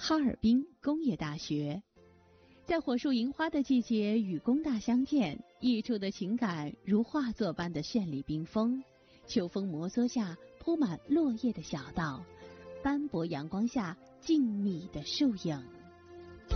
哈尔滨工业大学。在火树银花的季节与工大相见，溢出的情感如画作般的绚丽缤纷。秋风摩挲下铺满落叶的小道，斑驳阳光下静谧的树影。